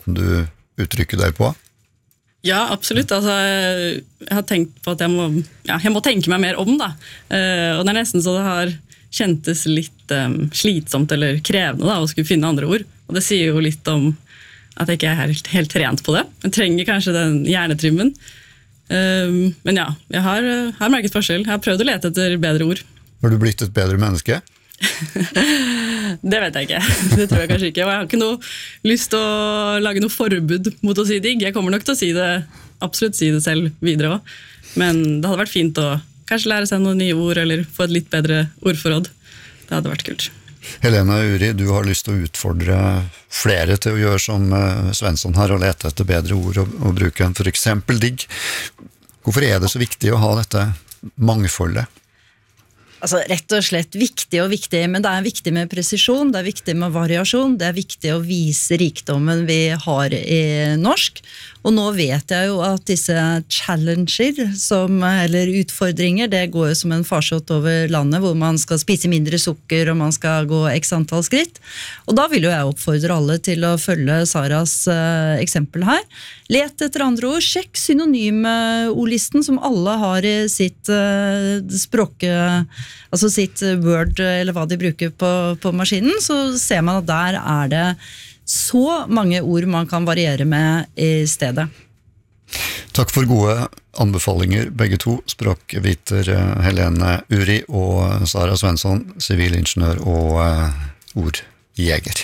måten du uttrykker deg på? Ja, absolutt. Altså, jeg har tenkt på at jeg må tenke meg mer om, da. Og det nesten så det har kjentes litt slitsomt eller krevende da, å skulle finne andre ord. Og det sier jo litt om at jeg ikke er helt trent på det. Jeg trenger kanskje den hjernetrimmen. Men ja, jeg har merket forskjell. Jeg har prøvd å lete etter bedre ord. Har du blitt et bedre menneske? Det vet jeg ikke. Det tror jeg kanskje ikke. Og jeg har ikke noe lyst til å lage noe forbud mot å si digg. Jeg kommer nok til å absolutt si det selv videre også. Men det hadde vært fint å kanskje lære seg noen nye ord, eller få et litt bedre ordforråd. Det hadde vært kult. Helene Uri, du har lyst til å utfordre flere til å gjøre som Svensson her, og lete etter bedre ord og bruke en for eksempel digg. Hvorfor er det så viktig å ha dette mangfoldet? Altså, rett og slett viktig, men det er viktig med presisjon, det er viktig med variasjon, det er viktig å vise rikdommen vi har i norsk. Og nå vet jeg jo at disse challenger, eller utfordringer, det går jo som en farsott over landet, hvor man skal spise mindre sukker, og man skal gå x antall skritt. Og da vil jo jeg oppfordre alle til å følge Saras eksempel her. Let etter andre ord, sjekk synonymordlisten som alle har i sitt språk, altså sitt Word, eller hva de bruker på maskinen, så ser man at der er det så mange ord man kan variere med i stedet. Takk for gode anbefalinger, begge to. Språkviter Helene Uri og Sara Svensson, sivilingeniør og ordjeger.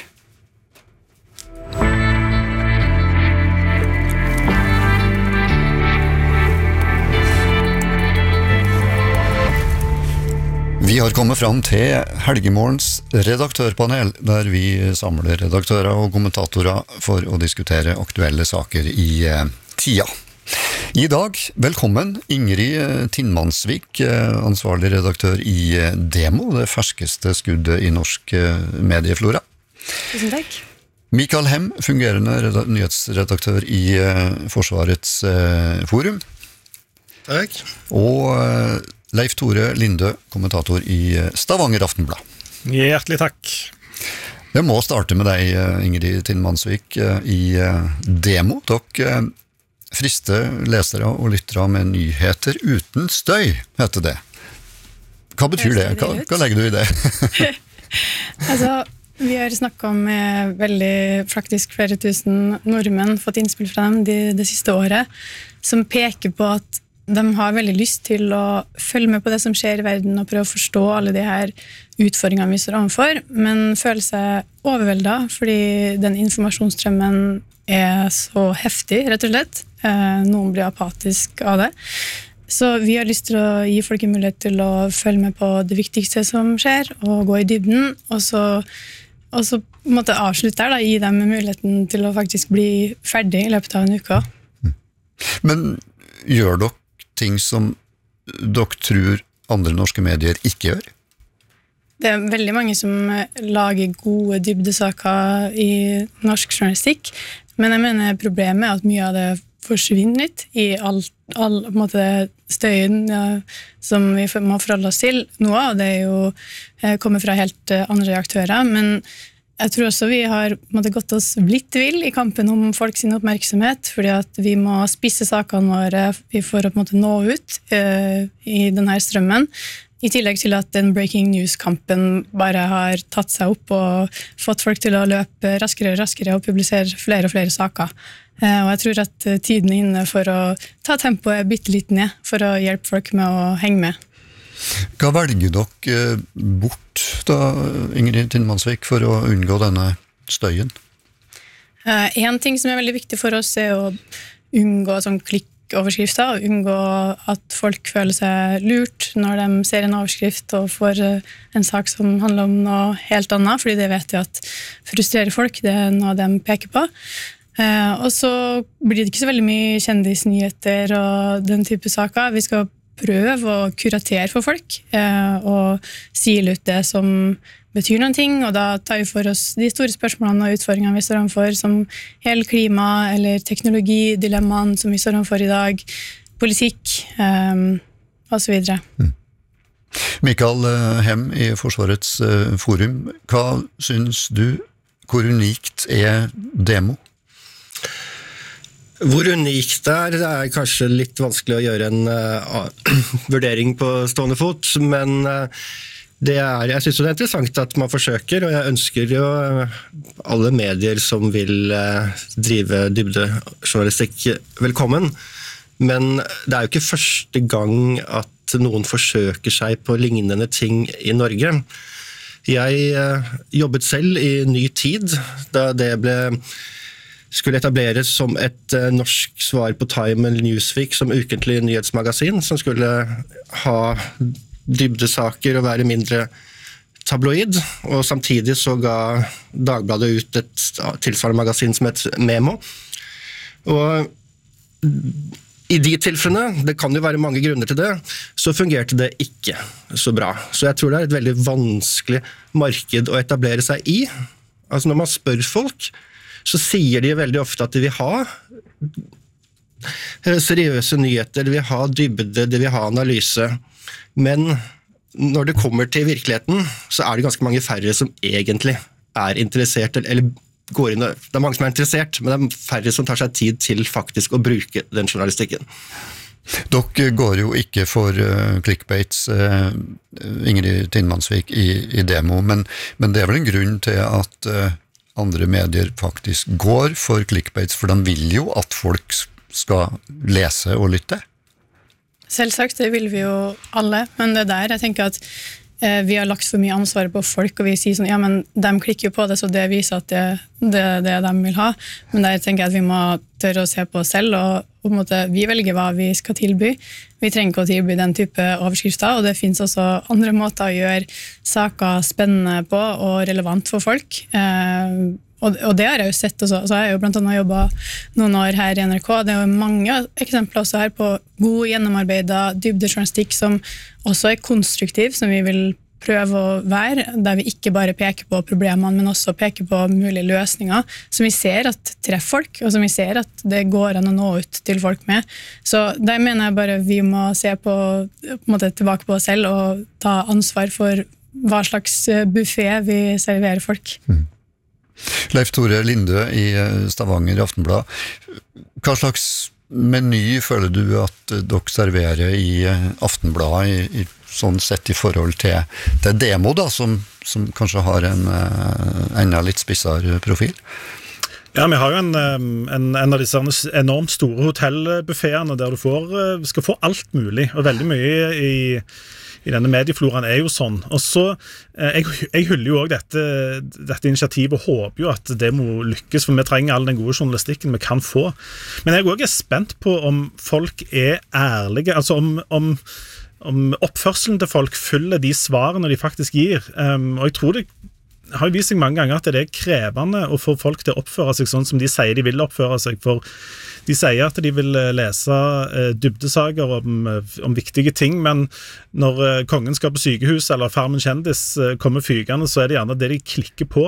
Vi har kommet fram til Helgemorgens redaktørpanel, der vi samler redaktører og kommentatorer for å diskutere aktuelle saker i tida. I dag, velkommen Ingrid Tinnmansvik, ansvarlig redaktør i Demo, det ferskeste skuddet i norsk medieflora. Tusen takk. Mikael Hem, fungerende nyhetsredaktør i Forsvarets forum. Takk. Og Leif Tore Lindø, kommentator i Stavanger Aftenblad. Hjertelig takk. Jeg må starte med deg, Ingrid Tinnmansvik, i Demo. Dere frister lesere og lyttere med nyheter uten støy, heter det. Hva betyr det? Hva legger du i det? Altså, vi har snakket om veldig faktisk flere tusen nordmenn, fått innspill fra dem det siste året, som peker på at de har veldig lyst til å følge med på det som skjer i verden og prøve å forstå alle de her utfordringene vi står overfor, men føler seg overveldet fordi den informasjonsstrømmen er så heftig, rett og slett. Noen blir apatisk av det. Så vi har lyst til å gi folk en mulighet til å følge med på det viktigste som skjer, og gå i dybden, og så måtte avslutte der, da, gi dem muligheten til å faktisk bli ferdig i løpet av en uke. Men gjør dere ting som dere tror andre norske medier ikke gjør? Det er veldig mange som lager gode dybdesaker i norsk journalistikk, men jeg mener problemet er at mye av det forsvinner litt i all på en måte, støyen som vi må forholde oss til. Noe av det er jo kommer fra helt andre aktører, men jeg tror også vi har gått oss litt vill i kampen om folk sin oppmerksomhet, fordi at vi må spisse sakene våre for å nå ut i denne strømmen, i tillegg til at den breaking news-kampen bare har tatt seg opp og fått folk til å løpe raskere og raskere og publisere flere og flere saker. Og jeg tror at tiden er inne for å ta tempoet bitte litt ned for å hjelpe folk med å henge med. Hva velger dere bort da, Ingrid Tinnmansvik, for å unngå denne støyen? En ting som er veldig viktig for oss er å unngå sånn klikkoverskrifter, og unngå at folk føler seg lurt når de ser en overskrift og får en sak som handler om noe helt annet, fordi det vet jeg at frustrerer folk, det er noe de peker på. Og så blir det ikke så veldig mye kjendisnyheter og den type saker. Vi skal prøve å kuratere for folk og sile ut det som betyr noen ting, og da tar vi for oss de store spørsmålene og utfordringene vi står overfor, som hele klima eller teknologi, dilemmaene som vi står overfor i dag, politikk og så videre. Mikael Hem i Forsvarets forum, hva synes du, hvor unikt er Demo? Hvor unikt det kanskje litt vanskelig å gjøre en vurdering på stående fot, men jeg synes det interessant at man forsøker, og jeg ønsker jo alle medier som vil drive dybdejournalistikk velkommen, men det jo ikke første gang at noen forsøker seg på lignende ting i Norge. Jeg jobbet selv i Ny Tid, da det skulle etableres som et norsk svar på Time eller Newsweek som ukentlig nyhetsmagasin, som skulle ha dybdesaker og være mindre tabloid, og samtidig så ga Dagbladet ut et tilsvarende magasin som et Memo. Og i de tilfellene, det kan jo være mange grunner til det, så fungerte det ikke så bra. Så jeg tror det et veldig vanskelig marked å etablere seg i. Altså når man spør folk, så sier de veldig ofte at de vil ha seriøse nyheter, de vil ha dybde, de vil ha analyse. Men når det kommer til virkeligheten, så det ganske mange færre som egentlig interessert, eller går inn, det mange som interessert, men det færre som tar seg tid til faktisk å bruke den journalistikken. Dere går jo ikke for clickbaits, Ingrid Tinnmansvik, i demo, men det vel en grunn til at andre medier faktisk går for clickbaits, for de vil jo at folk skal lese og lytte. Selvsagt, det vil vi jo alle, men det der, jeg tenker at vi har lagt for mye ansvar på folk, og vi sier sånn, ja, men de klikker jo på det, så det viser at det de vil ha. Men der tenker jeg at vi må tørre å se på oss selv, og på en måte, vi velger hva vi skal tilby. Vi trenger ikke å tilby den type overskrifter, og det finnes også andre måter å gjøre saker spennende på og relevant for folk. Og det har jeg jo sett også. Så har jeg jo blant annet jobbet noen år her i NRK. Det jo mange eksempler også her på god gjennomarbeidet dybdejournalistikk som også konstruktiv, som vi vil prøve å være, der vi ikke bare peker på problemene, men også peker på mulige løsninger, som vi ser at treffer folk, og som vi ser at det går an å nå ut til folk med. Så der mener jeg bare vi må se på en måte tilbake på oss selv og ta ansvar for hva slags buffet vi serverer folk. Leif Tore Lindø i Stavanger Aftenblad. Hva slags meny føler du at dere serverer i Aftenbladet i sånn sett i forhold til demo da, som kanskje har en enda litt spissere profil? Ja, vi har jo en av disse enormt store hotellbuffetene der du skal få alt mulig, og veldig mye i denne mediefloraen jo sånn. Og så, jeg hyller jo også dette initiativet og håper jo at det må lykkes, for vi trenger all den gode journalistikken vi kan få. Men jeg også spent på om folk ærlige, altså om oppførselen til folk følger de svarene de faktisk gir. Og jeg tror det har jo vist seg mange ganger at det krevende å få folk til å oppføre seg sånn som de sier de vil oppføre seg, for de sier at de vil lese dybdesager om viktige ting, men når kongen skal på sykehus eller Farmen kjendis kommer fygende, så det gjerne det de klikker på.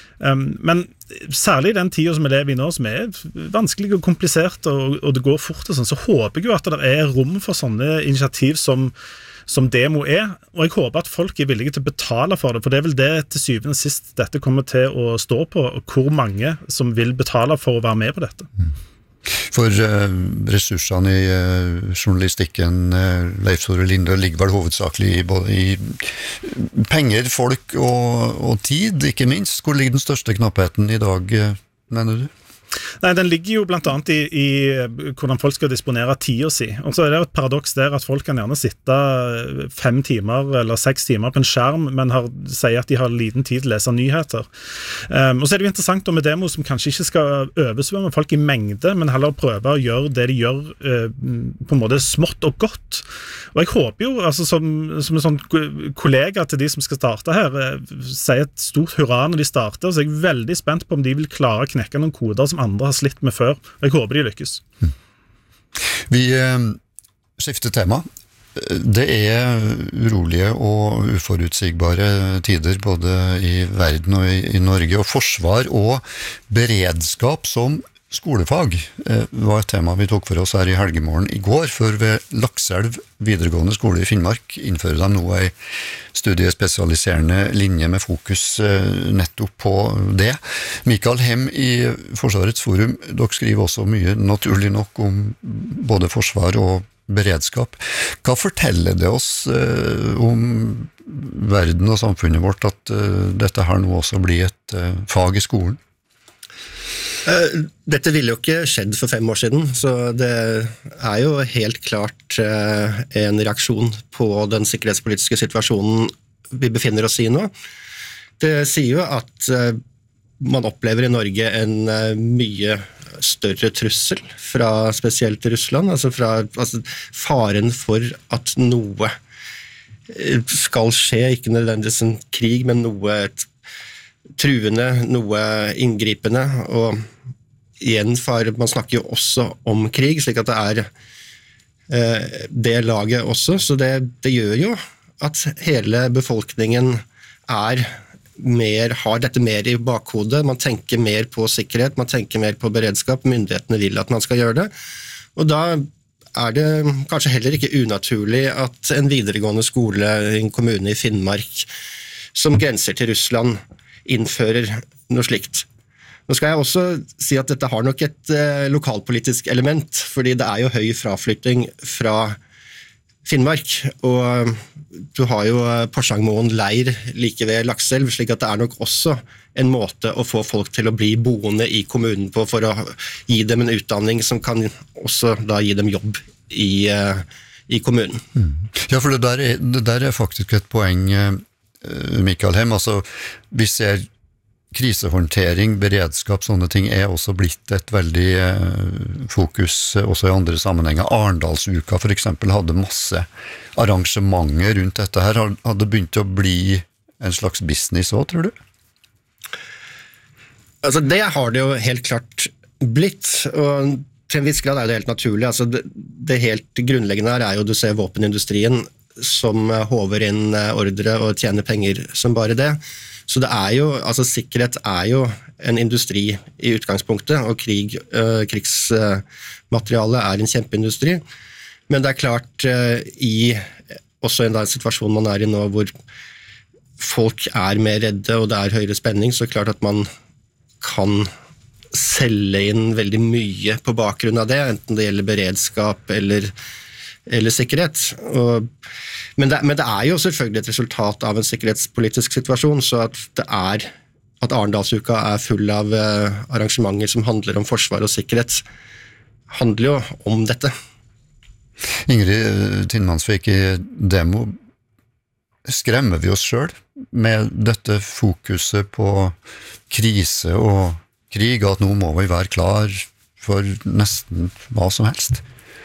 Men særlig i den tiden som vi lever i nå, som vanskelig og komplisert, og det går fort og sånn, så håper jeg jo at det rom for sånne initiativ som demo og jeg håper at folk villige til å betale for det, for det vel det til syvende og sist dette kommer til å stå på, hvor mange som vil betale for å være med på dette. For ressursene i journalistikken, Leif Tore Lindø, ligger vel hovedsakelig både i penger, folk og tid, ikke minst. Hvor ligger den største knappheten i dag, mener du? Nei, den ligger jo blant annet i hvordan folk skal disponere tida si. Og så det jo et paradoks der at folk kan gjerne sitte 5 timer eller 6 timer på en skjerm, men sier at de har liten tid til å lese nyheter. Og så det jo interessant med demo som kanskje ikke skal oversvømme folk i mengde, men heller prøve å gjøre det de gjør på en måte smått og godt. Og jeg håper jo, altså som en sånn kollega til de som skal starte her, sier et stort hurra når de starter, så jeg veldig spent på om de vil klare å knekke noen koder som andre har slitt med før. Jeg håper de lykkes. Vi skifter tema. Det urolige og uforutsigbare tider både i verden og i Norge, og forsvar og beredskap som skolefag var et tema vi tok for oss her i Helgemorgen i går, for ved Lakselv videregående skole i Finnmark innfører de nå en studiespesialiserende linje med fokus nettopp på det. Mikael Hem i Forsvarets forum, dere skriver også mye naturlig nok om både forsvar og beredskap. Hva forteller det oss om verden og samfunnet vårt at dette her nå også blir et fag i skolen? Dette ville jo ikke skjedd for 5 år siden, så det jo helt klart en reaksjon på den sikkerhetspolitiske situasjonen vi befinner oss i nå. Det sier jo at man opplever i Norge en mye større trussel fra spesielt Russland, altså faren for at noe skal skje, ikke nødvendigvis en krig, men noe truende, noe inngripende, og igjen, man snakker jo også om krig, slik at det det laget også, så det gjør jo at hele befolkningen har dette mer i bakhodet, man tenker mer på sikkerhet, man tenker mer på beredskap, myndighetene vil at man skal gjøre det, og da det kanskje heller ikke unaturlig at en videregående skole i en kommune i Finnmark som grenser til Russland innfører noe slikt. Nå skal jeg også si at dette har nok et lokalpolitisk element, fordi det jo høy fraflytting fra Finnmark, og du har jo Porsangmoen leir like ved Lakselv, slik at det nok også en måte å få folk til å bli boende i kommunen på, for å gi dem en utdanning som kan også da gi dem jobb i kommunen. Ja, for det der faktisk et poeng, Mikael Hem, altså vi ser krisehåndtering, beredskap, sånne ting også blitt et veldig fokus også i andre sammenhenger. Arendalsuka for eksempel hadde masse arrangementer rundt dette her. Hadde begynt å bli en slags business også, tror du? Altså det har det jo helt klart blitt, og til en viss grad det helt naturlig. Altså det helt grunnleggende her jo du ser våpenindustrien som håver inn ordre og tjener penger som bare det. Så det jo, altså sikkerhet jo en industri i utgangspunktet, og krigsmateriale en kjempeindustri. Men det klart, også i den situasjonen man i nå, hvor folk mer redde, og det høyere spenning, så klart at man kan selge inn veldig mye på bakgrunn av det, enten det gjelder beredskap eller sikkerhet. Men det jo selvfølgelig et resultat av en sikkerhetspolitisk situasjon, så at det at Arendalsuka full av arrangementer som handler om forsvar og sikkerhet, handler jo om dette. Ingrid Tinnmannsvik i Demo, skremmer vi oss selv med dette fokuset på krise og krig, at nå må vi være klar for nesten hva som helst?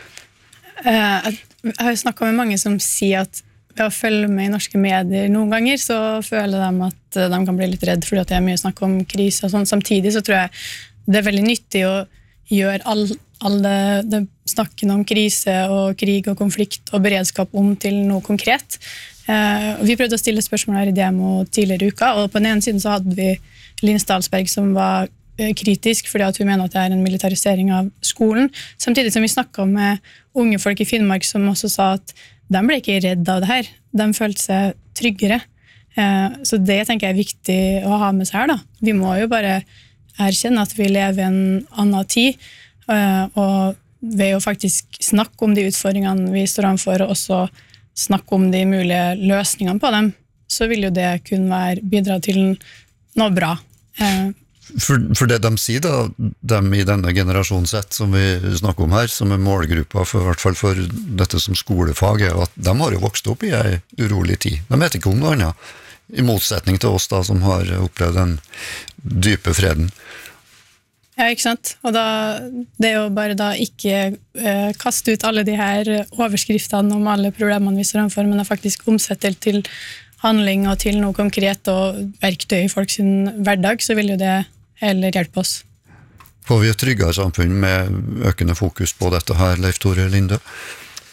Jeg har snakket med mange som sier at ved å følge med i norske medier noen ganger, så føler de at de kan bli litt redd fordi at det mye snakk om krise og sånn. Samtidig så tror jeg det veldig nyttig å gjøre all det snakken om krise og krig og konflikt og beredskap om til noe konkret. Vi prøvde å stille spørsmål her i Demo tidligere i uka, og på den ene siden så hadde vi Linn Stalsberg som var kritisk, fordi at hun mener at det en militarisering av skolen. Samtidig som vi snakket med unge folk i Finnmark som også sa at de ble ikke redd av det her. De følte seg tryggere. Så det tenker jeg viktig å ha med seg her da. Vi må jo bare erkjenne at vi lever i en annen tid, og ved å faktisk snakke om de utfordringene vi står overfor, og også snakke om de mulige løsningene på dem, så vil jo det kunne bidra til noe bra. For det de sier da, de i denne generasjon Z som vi snakker om her, som målgruppa for, i hvert fall for dette som skolefag, at de har jo vokst opp i en urolig tid. De vet ikke om noe annet, i motsetning til oss da, som har opplevd den dype freden. Ja, ikke sant? Og det jo bare da ikke kaste ut alle de her overskriftene om alle problemene vi står overfor, men faktisk omsette til handling og til noe konkret og verktøy i folks hverdag, så vil jo det heller hjelpe oss. Får vi et tryggere samfunn med økende fokus på dette her, Leif Tore Linde?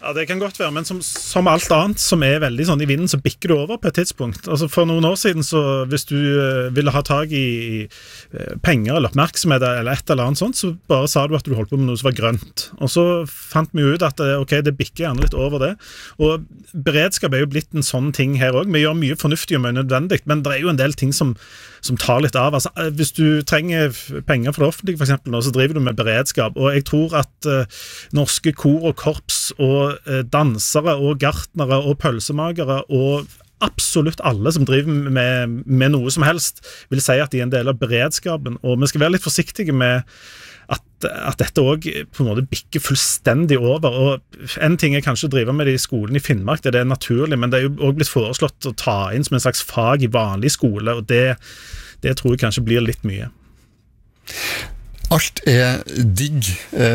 Ja, det kan godt være, men som alt annet som veldig sånn i vinden, så bikker det over på et tidspunkt. Altså for noen år siden, så hvis du ville ha tag i penger eller oppmerksomhet eller et eller annet sånt, så bare sa du at du holdt på med noe som var grønt. Og så fant vi ut at ok, det bikker gjerne litt over det. Og beredskap jo blitt en sånn ting her også. Vi gjør mye fornuftig og mye nødvendig, men det jo en del ting som tar litt av. Altså, hvis du trenger penger for det offentlige, for eksempel, så driver du med beredskap, og jeg tror at norske kor og korps og dansere og gartnere og pølsemagere og absolutt alle som driver med noe som helst vil si at de en del av beredskapen, og vi skal være litt forsiktige med at dette også på en måte bikker fullstendig over, og en ting kanskje å drive med det i skolen i Finnmark, det naturlig, men det jo også blitt foreslått å ta inn som en slags fag i vanlig skole, og det tror jeg kanskje blir litt mye. Alt digg,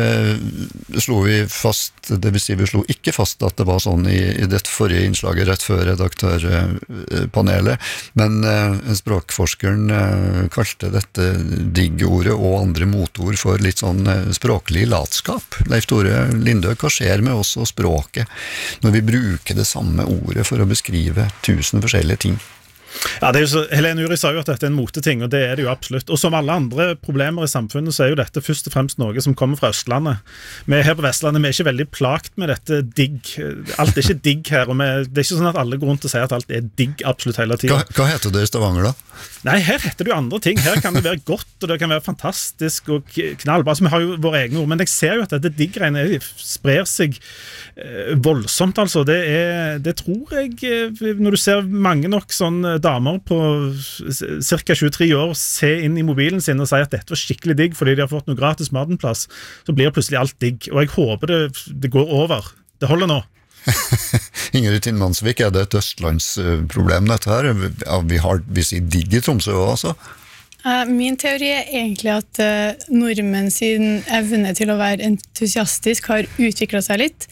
slo vi fast, det vil si vi slo ikke fast at det var sånn i dette forrige innslaget rett før redaktørpanelet, men språkforskeren kalte dette digg-ordet og andre motord for litt sånn språklig latskap. Leif Tore Lindø, hva skjer med oss og språket når vi bruker det samme ordet for å beskrive 1000 forskjellige ting? Ja, det jo så, Helene Uri sa jo at dette en moteting, og det det jo absolutt. Og som alle andre problemer i samfunnet, så jo dette først og fremst noe som kommer fra Østlandet. Vi her på Vestlandet, vi ikke veldig plagt med dette digg. Alt ikke digg her, og det ikke sånn at alle går rundt og sier at alt digg absolutt hele tiden. Hva heter det i Stavanger da? Nei, her heter det jo andre ting. Her kan det være godt, og det kan være fantastisk og knallbra. Altså, vi har jo våre egne ord, men jeg ser jo at dette digg-greiene sprer seg voldsomt, altså. Det tror jeg, når du ser mange nok sånn damer på cirka 23 år se inn i mobilen sin og si at dette var skikkelig digg fordi de har fått noe gratis matenplass, så blir plutselig alt digg. Og jeg håper det går over. Det holder nå. Ingrid Tinnmansvik, det et østlandsproblem dette her? Vi sier digg i Tromsø også? Min teori egentlig at nordmenn sin evne til å være entusiastisk har utviklet seg litt,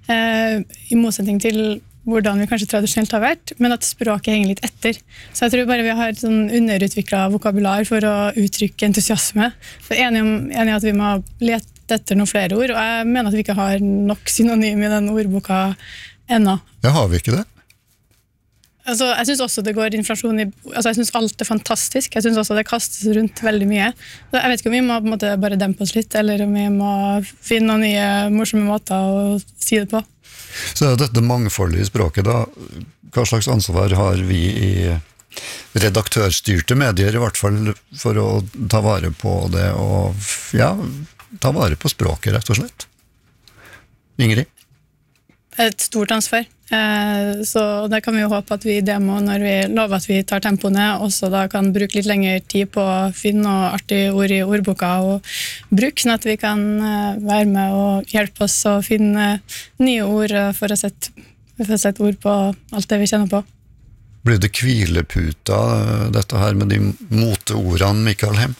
i motsetning til hvordan vi kanskje tradisjonelt har vært, men at språket henger litt etter. Så jeg tror bare vi har et sånn underutviklet vokabular for å uttrykke entusiasme. Så jeg enig i at vi må lete etter noen flere ord, og jeg mener at vi ikke har nok synonym i den ordboka ennå. Ja, har vi ikke det? Altså, jeg synes også det går inflasjon jeg synes alt fantastisk. Jeg synes også det kastes rundt veldig mye. Så jeg vet ikke om vi må på en måte bare dempe oss litt, eller om vi må finne noen nye morsomme måter å si det på. Så dette mangfoldige språket da, hva slags ansvar har vi i redaktørstyrte medier, i hvert fall for å ta vare på det, og ta vare på språket, rett og slett? Ingrid? Et stort ansvar. Så det kan vi jo håpe at vi i demo, når vi lover at vi tar tempoene, også da kan bruke litt lengre tid på å finne noe artig ord i ordboka og bruke, sånn at vi kan være med og hjelpe oss å finne nye ord for å sette ord på alt det vi kjenner på. Blir det kvileputa, dette her med de moteordene, Mikael Hem?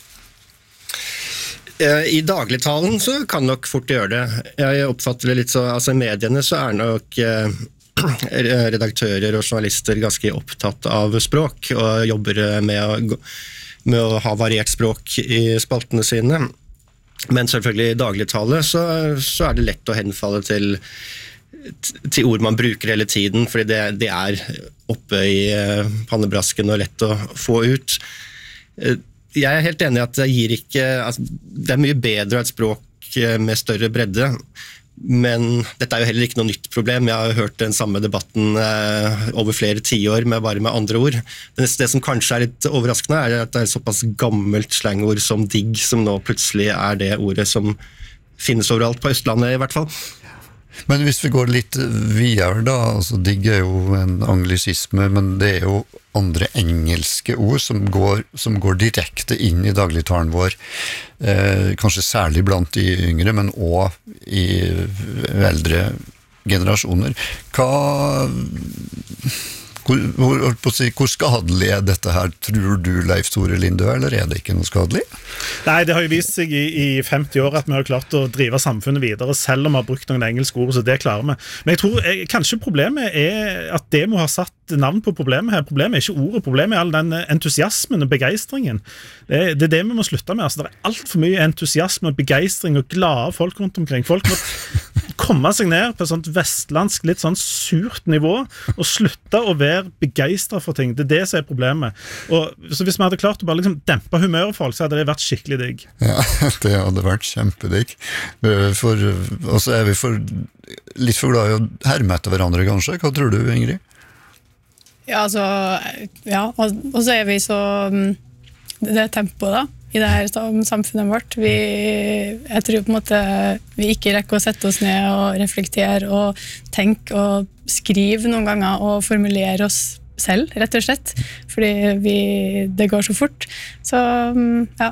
I dagligtalen så kan nok fort gjøre det. Jeg oppfatter det litt så, altså i mediene så nok redaktører og journalister ganske opptatt av språk og jobber med å ha variert språk i spaltene sine. Men selvfølgelig i dagligtale så det lett å henfalle til ord man bruker hele tiden, fordi det oppe i pannebrasken og lett å få ut. Jeg helt enig i at det mye bedre å ha et språk med større bredde, men dette jo heller ikke noe nytt problem. Jeg har hørt den samme debatten over flere tiår, bare med andre ord. Det som kanskje litt overraskende at det såpass gammelt slangord som digg, som nå plutselig det ordet som finnes overalt på Østlandet i hvert fall. Men hvis vi går litt videre da, altså digg jo en anglisisme, men det jo andre engelske ord som går direkte inn i dagligtalen vår, kanskje særlig blant de yngre, men også i eldre generasjoner. Hvor skadelig dette her, tror du, Leif Tore Lindø, eller det ikke noe skadelig? Nei, det har jo vist seg i 50 år at vi har klart å drive samfunnet videre, selv om vi har brukt noen engelske ord, så det klarer vi. Men jeg tror kanskje problemet at det må ha satt navn på problemet her. Problemet ikke ordet, problemet all den entusiasmen og begeistringen. Det det vi må slutte med. Altså, det alt for mye entusiasme og begeistring og glade folk rundt omkring. Folk må komme seg ned på et sånt vestlandsk, litt sånn surt nivå, og slutte å være begeistret for ting. Det det som problemet. Så hvis vi hadde klart å bare liksom dempe humøret for folk, så hadde det vært skikkelig digg. Ja, det hadde vært kjempedigg. Og så vi litt for glad i å herme etter hverandre, kanskje. Hva tror du, Ingrid? Ja, altså, og så vi så det tempoet da, i det her samfunnet vårt. Jeg tror på en måte vi ikke rekker å sette oss ned og reflektere og tenke og skrive noen ganger og formulere oss selv, rett og slett. Fordi det går så fort. Så, ja.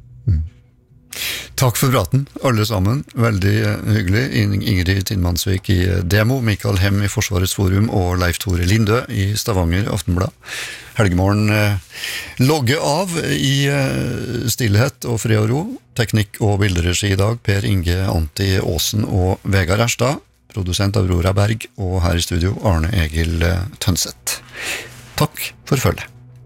Takk for praten, alle sammen. Veldig hyggelig. Ingrid Tinnmannsvik i Demo, Mikael Hem i Forsvarets Forum og Leif Tore Lindø i Stavanger Aftenblad. Helgemorgen logge av i stillhet og fred og ro. Teknikk og bilderegi i dag, Per Inge Antti Aasen og Vegard Erstad. Produsent Aurora Berg, og her i studio Arne Egil Tønseth. Takk for følget.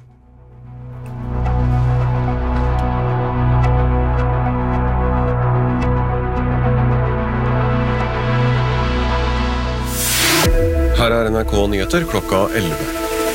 Her NRK Nyheter klokka 11.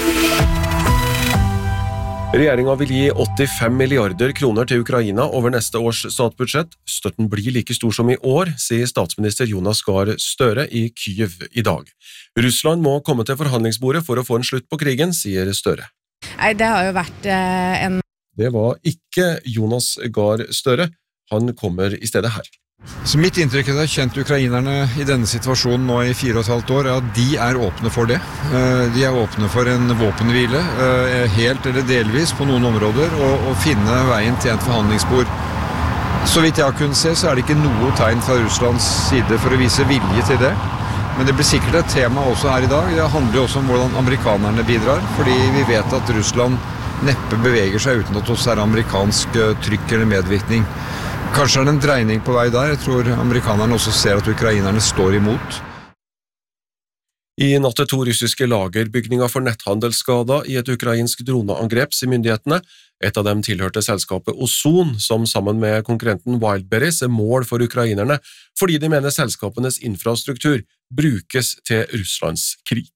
Regjeringen vil gi 85 milliarder kroner til Ukraina over neste års statsbudsjett. Støtten blir like stor som i år, sier statsminister Jonas Gahr Støre i Kyiv i dag. Russland må komme til forhandlingsbordet for å få en slutt på krigen, sier Støre. Nei, det har jo vært Det var ikke Jonas Gahr Støre. Han kommer i stedet her. Så mitt inntrykk er at kjent ukrainerne i denne situasjonen nå i 4,5 år, at de er åpne for det. De er åpne for en våpenhvile, helt eller delvis på noen områder, og finne veien til et forhandlingsbord. Så vidt jeg har kunnet se, så er det ikke noe tegn fra Russlands side for å vise vilje til det. Men det blir sikkert et tema også her i dag. Det handler jo også om hvordan amerikanerne bidrar, fordi vi vet at Russland neppe beveger seg uten at det også er amerikansk trykk eller medvirkning. Kanskje er det en dreining på vei der. Jeg tror amerikanerne også ser at ukrainerne står imot. I natt 2 russiske lagerbygninger for netthandelsskada i et ukrainsk droneangrep, sier myndighetene. Et av dem tilhørte selskapet Ozon, som sammen med konkurrenten Wildberries er mål for ukrainerne, fordi de mener selskapenes infrastruktur brukes til Russlands krig.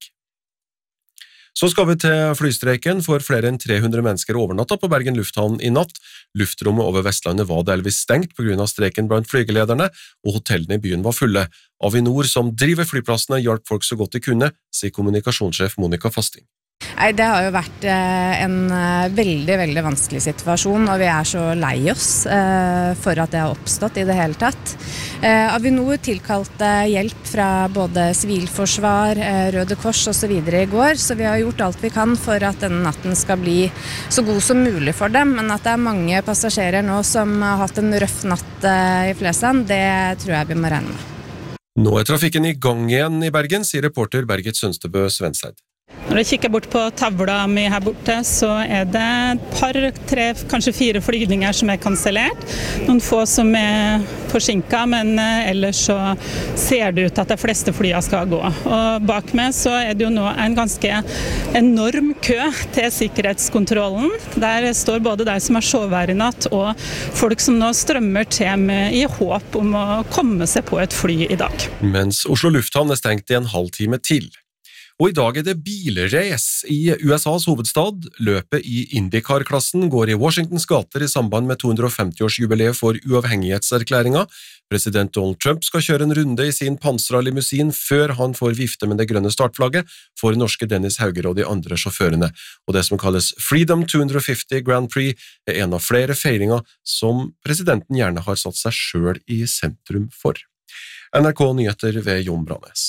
Så skal vi til flystreiken, for flere enn 300 mennesker overnattet på Bergen lufthavn i natt. Luftrommet over Vestlandet var delvis stengt på grunn av streiken blant flygelederne, og hotellene i byen var fulle. Avinor, som driver flyplassene, hjalp folk så godt de kunne, sier kommunikasjonssjef Monica Fasting. Nei, det har jo vært en veldig, veldig vanskelig situasjon, og vi er så lei oss for at det har oppstått i det hele tatt. Avinor tilkalte hjelp fra både Sivilforsvar, Røde Kors og så videre i går, så vi har gjort alt vi kan for at denne natten skal bli så god som mulig for dem, men at det er mange passasjerer nå som har hatt en røff natt i Flesland, det tror jeg vi må regne med. Nå er trafikken i gang igjen i Bergen, sier reporter Bergit Sønstebø Svenseid. Når jeg kikker bort på tavla mi her borte, så er det et par, 3, kanskje 4 flygninger som er kansellert. Noen få som er forsinket, men ellers så ser det ut at de fleste flyene skal gå. Og bak meg så er det jo nå en ganske enorm kø til sikkerhetskontrollen. Der står både de som har sovet her i natt, og folk som nå strømmer til i håp om å komme seg på et fly i dag. Mens Oslo lufthavn er stengt i en halv time til. Og i dag er det bilrace i USAs hovedstad. Løpet i IndyCar-klassen går i Washingtons gater i samband med 250-årsjubileet for uavhengighetserklæringa. President Donald Trump skal kjøre en runde i sin pansrede limousin før han får vifte med det grønne startflagget for norske Dennis Hauger og de andre sjåførene. Og det som kalles Freedom 250 Grand Prix er en av flere feiringer som presidenten gjerne har satt seg selv i sentrum for. NRK Nyheter ved Jon Branes.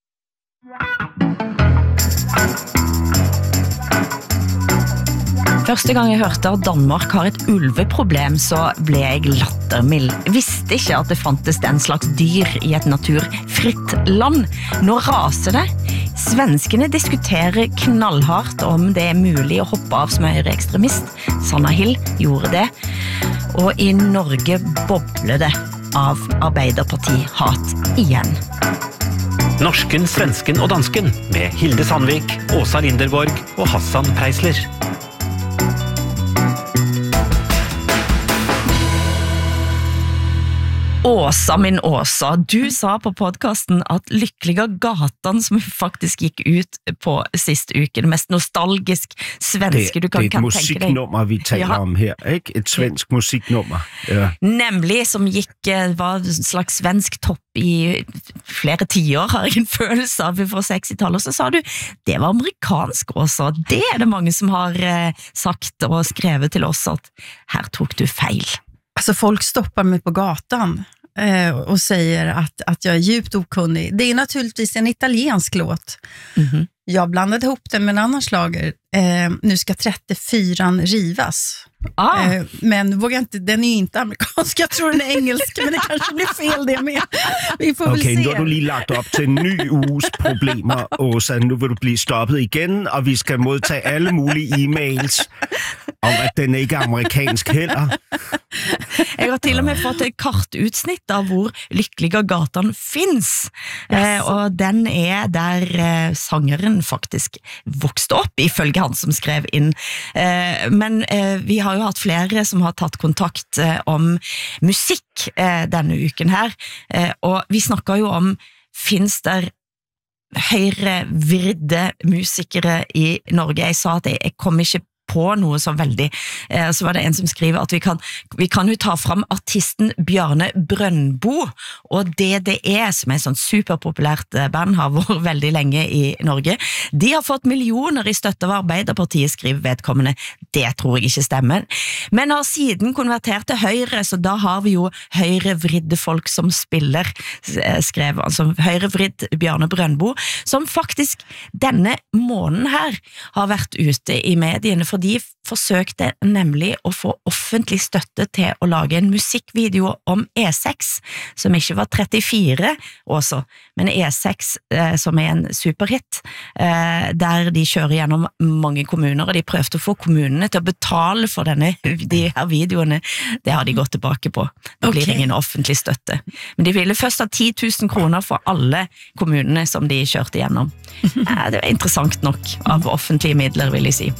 Første gang jeg hørte at Danmark har et ulveproblem, så ble jeg lattermild. Visste ikke at det fantes den slags dyr i et naturfritt land. Nå raser det. Svenskene diskuterer knallhardt om det er mulig å hoppe av som høyreekstremist. Sanna Hill gjorde det. Og i Norge bobler det av Arbeiderparti-hat igjen. Norsken, svensken og dansken med Hilde Sandvik, Åsa Linderborg og Hassan Preisler. Åsa min Åsa, du sa på podcasten at Lyckliga gatan som faktisk gikk ut på siste uke, det mest nostalgisk svenske du kan tenke deg. Det er et musiknummer vi taler om her, ikke? Et svensk musiknummer. Ja. Nemlig, som var en slags svensk topp i flere tiår, har jeg en følelse av fra 60-tallet, og så sa du, det var amerikansk også, det er det mange som har sagt og skrevet til oss at her tok du feil. Alltså folk stoppar mig på gatan och säger att jag är djupt okunnig. Det är naturligtvis en italiensk låt. Mm-hmm. Jag blandade ihop den med en annan slager. Nu ska 34 rivas. Men vågar inte, den är ju inte amerikansk. Jag tror den är engelsk, men det kanske blir fel det med. Vi får väl se. Nu har du lige lagt op til en ny uges problemer, Åsa. Nu vil du blive stoppet igen, og vi skal modtage alle mulige e-mails om at den ikke er amerikansk heller. Jeg har til og med fått et kartutsnitt av hvor Lyckliga gatan finns. Og den er der sangeren faktisk vokste opp, ifølge han som skrev inn. Men vi har jo hatt flere som har tatt kontakt om musikk denne uken her, og vi snakket jo om, finnes der høyrevridde musikere i Norge? Jeg sa at jeg kom ikke på noe så veldig, så var det en som skriver at vi kan jo ta fram artisten Bjarne Brøndbo, og DDE, som er et sånn superpopulært band, har vært veldig lenge i Norge. De har fått millioner i støtte av Arbeiderpartiet, skriver vedkommende. Det tror jeg ikke stemmer. Men har siden konvertert til høyre, så da har vi jo høyrevridde folk som spiller, skrev altså høyrevridd Bjarne Brøndbo, som faktisk denne måneden her har vært ute i mediene, for de forsøkte nemlig å få offentlig støtte til å lage en musikkvideo om E6, som ikke var 34 også, men E6 som er en superhit, der de kjører gjennom mange kommuner, og de prøvde å få kommunene til å betale for de her videoene. Det har de gått tilbake på. Det blir ingen offentlig støtte. Men de ville først ha 10 000 kroner for alle kommunene som de kjørte gjennom. Det var interessant nok av offentlige midler, vil jeg si.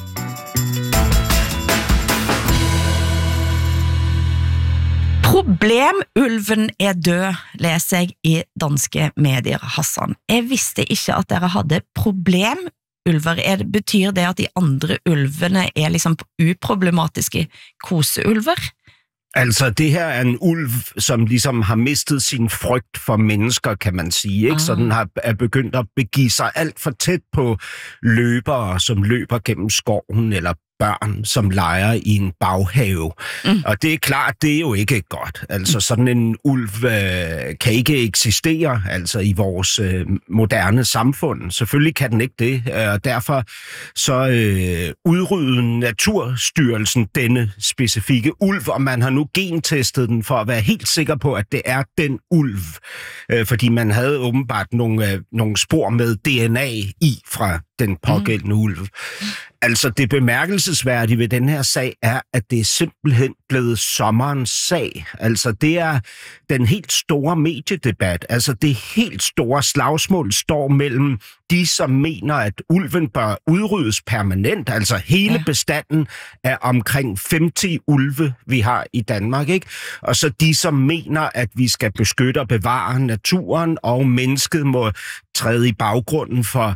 Problemulven er død, leser jeg i danske medier, Hassan. Jeg visste ikke at dere hadde problemulver. Betyr det at de andre ulvene er liksom uproblematiske koseulver? Altså, det her er en ulv, som ligesom har mistet sin frygt for mennesker, kan man sige, ikke? Så den er begyndt at begive sig alt for tæt på løbere, som løber gennem skoven, eller børn, som leger i en baghave. Og det er klart, det er jo ikke godt. Altså, sådan en ulv kan ikke eksistere, altså i vores moderne samfund. Selvfølgelig kan den ikke det, og derfor så udrydde Naturstyrelsen denne specifikke ulv, og man har nu gentestet den for at være helt sikker på, at det er den ulv. Fordi man havde åbenbart nogle spor med DNA i fra den pågældende ulv. Altså, det bemærkelsesværdige ved den her sag er, at det er simpelthen blevet sommerens sag. Altså, det er den helt store mediedebat. Altså, det helt store slagsmål står mellem de, som mener, at ulven bør udryddes permanent. Altså, hele bestanden er omkring 50 ulve, vi har i Danmark, ikke? Og så de, som mener, at vi skal beskytte og bevare naturen, og mennesket må træde i baggrunden for,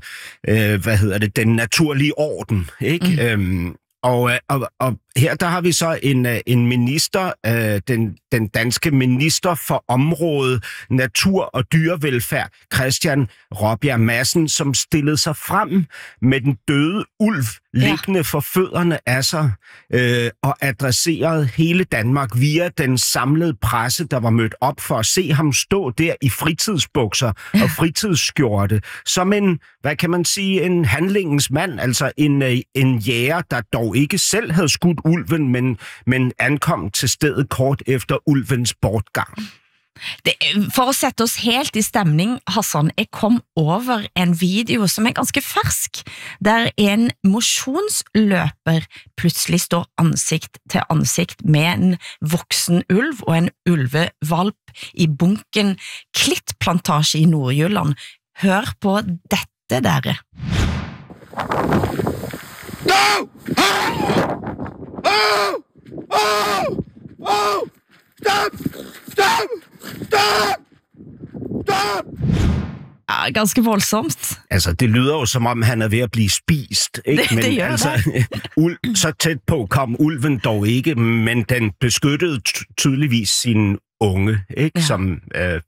den naturlige orden, ikke? Og her der har vi så en minister, den danske minister for området natur og dyrevelfærd, Christian Rabjerg Madsen, som stillede sig frem med den døde ulv liggende for fødderne af sig, og adresserede hele Danmark via den samlede presse, der var mødt op for at se ham stå der i fritidsbukser og fritidsskjorte, som en, hvad kan man sige, en handlingens mand, altså en jæger, der dog ikke selv havde skudt ulven, men ankom til stedet kort efter ulvens bortgang. For å sette oss helt i stemning, Hassan, jeg kom over en video som er ganske fersk, der en mosjonsløper plutselig står ansikt til ansikt med en voksen ulv og en ulvevalp i bunken Klittplantage i Nordjylland. Hør på dette, dere. Ja, ganske voldsomt. Altså, det lyder jo som om, han ved at blive spist, ikke? Det gør det. Så tæt på kom ulven dog ikke, men den beskyttede tydeligvis sin unge, ikke? Ja. Som,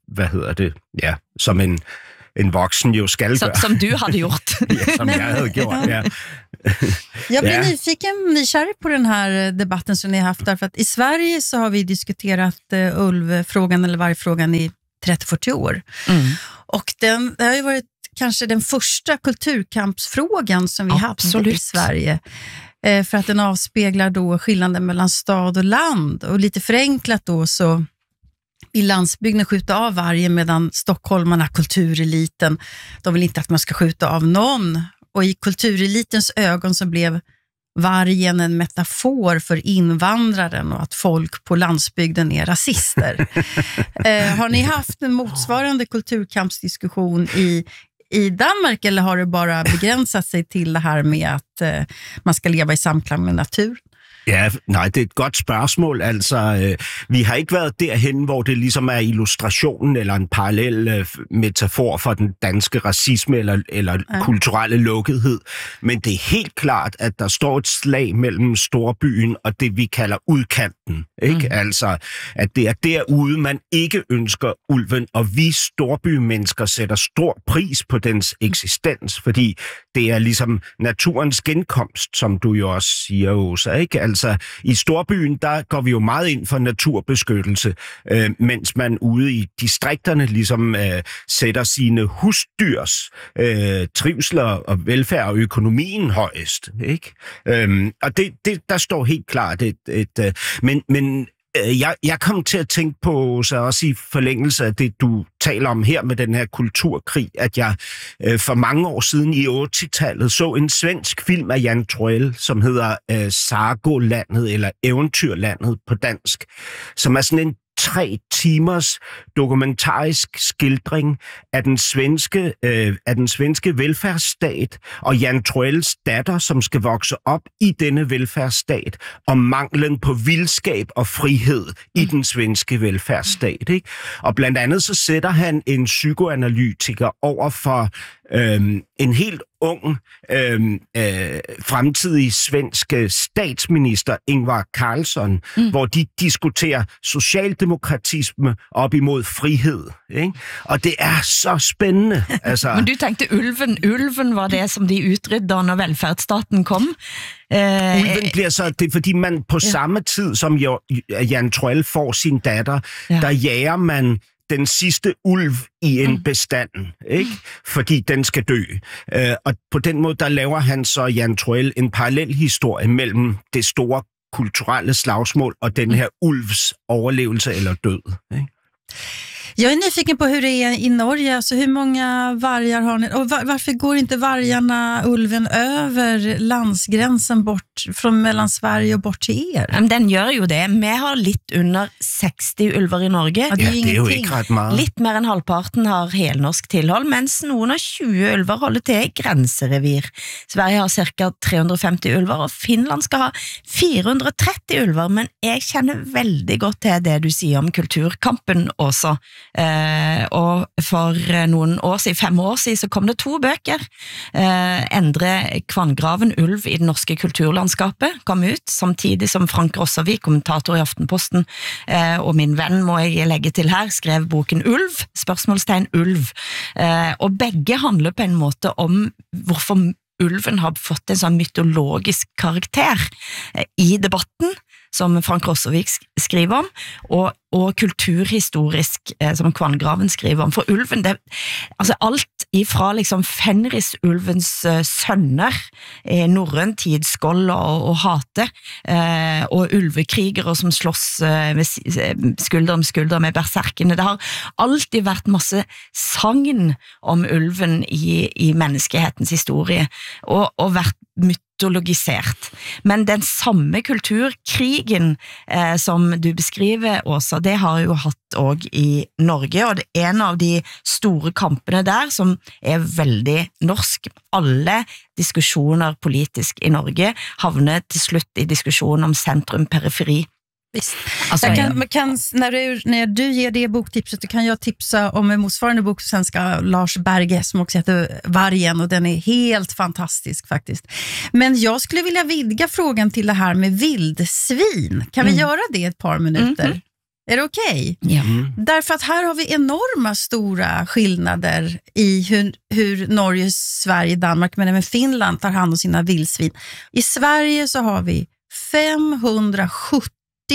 som en voksen jo skal gøre. Som du hade gjort. Ja, som jeg havde gjort, ja. Jag blir nysgjerrig på den här debatten som ni har haft, därför att i Sverige så har vi diskuterat ulvfrågan eller vargfrågan i 30-40 år. Och det har ju varit kanske den första kulturkampsfrågan som vi haft i Sverige. För att den avspeglar då skillnaden mellan stad och land. Och lite förenklat då så vill landsbygden skjuta av vargen, medan stockholmarna, kultureliten, de vill inte att man ska skjuta av någon. Och i kulturelitens ögon så blev vargen en metafor för invandraren och att folk på landsbygden är rasister. Har ni haft en motsvarande kulturkampsdiskussion i Danmark, eller har det bara begränsat sig till det här med att man ska leva i samklang med naturen? Ja, nej, det er et godt spørgsmål. Altså, vi har ikke været derhen, hvor det ligesom er illustrationen eller en parallel metafor for den danske racisme eller kulturelle lukkethed. Men det er helt klart, at der står et slag mellem storbyen og det, vi kalder udkanten. Ikke? Altså, at det er derude, man ikke ønsker ulven, og vi storbymennesker sætter stor pris på dens eksistens, fordi det er ligesom naturens genkomst, som du jo også siger, Åsa, ikke? Altså, i storbyen, der går vi jo meget ind for naturbeskyttelse, mens man ude i distrikterne ligesom sætter sine husdyrs trivsler og velfærd og økonomien højest, ikke? Og det der står helt klart men jeg kom til at tænke på, så også i forlængelse af det, du taler om her med den her kulturkrig, at jeg for mange år siden i 80-tallet så en svensk film af Jan Troell, som hedder Sagolandet, eller Eventyrlandet på dansk, som er sådan en 3 timers dokumentarisk skildring af den svenske velfærdsstat og Jan Troells datter, som skal vokse op i denne velfærdsstat, og manglen på vildskab og frihed i den svenske velfærdsstat. Ikke? Og blandt andet så sætter han en psykoanalytiker over for en helt ung fremtidig svensk statsminister, Ingvar Carlsson, hvor de diskuterer socialdemokratisme op imod frihed. Ikke? Og det er så spændende. Altså, men du tænkte ulven var det, som de utrydde, når velfærdsstaten kom? Ulven bliver så, det er fordi man på samme tid, som Jan Troell får sin datter, der jager man den sidste ulv i en bestand, ikke? Fordi den skal dø. Og på den måde, der laver han så, Jan Troell, en parallel historie mellem det store kulturelle slagsmål og den her ulvs overlevelse eller død. Ikke? Jag är nyfiken på hur det är i Norge, alltså hur många vargar har ni, och varför går inte ulven över landsgränsen bort från mellan Sverige och bort till er? Den gör ju det. Vi har lite under 60 ulvar i Norge. Ja, det är jo ikke ret meget. Litt mer enn halvparten har helnorsk tilhold, mens noen av 20 ulvar holder til i grenserevir. Sverige har cirka 350 ulvar, og Finland skal ha 430 ulvar, men jeg kjenner veldig godt til det du sier om kulturkampen også. Og for noen år siden, 5 år siden, så kom det 2 bøker. Endre Kvanngraven ulv i det norske kulturlandskapet kom ut, samtidig som Frank Rossavik, kommentator i Aftenposten, og min venn, må jeg legge til her, skrev boken Ulv, spørsmålstegn ulv. Og begge handler på en måte om hvorfor ulven har fått en sånn mytologisk karakter i debatten, som Frank Rossavik skriver om, og kulturhistorisk, som Kvanngraven skriver om. For ulven, det, altså alt ifra liksom Fenrisulvens sønner, norrøn tid, Skoll og Hate, og ulvekrigere som slåss skulder om skulder med berserkene. Det har alltid vært masse sagn om ulven i menneskehetens historie, og vært mytologisert. Men den samme kulturkrigen som du beskriver, Åsa, det har jo hatt også i Norge, og det er en av de store kampene der som er veldig norsk. Alle diskusjoner politisk i Norge havner til slutt i diskusjonen om sentrum-periferi. Visst. Alltså, när du ger det boktipset, så kan jag tipsa om en motsvarande bok på svenska, Lars Berge, som också heter Vargen, och den är helt fantastisk faktiskt. Men jag skulle vilja vidga frågan till det här med vildsvin. Kan vi göra det ett par minuter? Är det okej? Ja. Därför att här har vi enorma stora skillnader i hur Norge, Sverige, Danmark, men även Finland tar hand om sina vildsvin. I Sverige så har vi 570